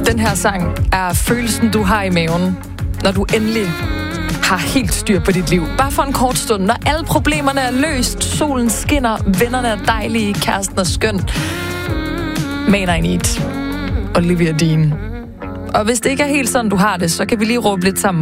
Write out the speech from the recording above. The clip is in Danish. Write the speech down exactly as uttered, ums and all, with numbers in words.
Den her sang er følelsen, du har i maven, når du endelig har helt styr på dit liv. Bare for en kort stund, når alle problemerne er løst, solen skinner, vennerne er dejlige, kæresten er skøn. Man I Need. Olivia Dean. Og hvis det ikke er helt sådan, du har det, så kan vi lige råbe lidt sammen